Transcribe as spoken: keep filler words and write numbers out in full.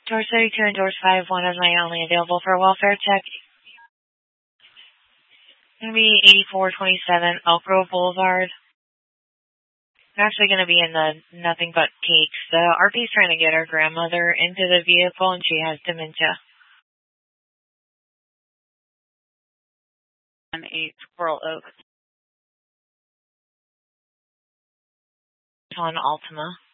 George thirty-two and George five one is my only available for a welfare check. It's going to be eighty-four twenty-seven Elk Grove Boulevard. I'm actually going to be in the Nothing But Cakes. The R P's trying to get her grandmother into the vehicle, and she has dementia. And eight Squirrel Oak. On Altima.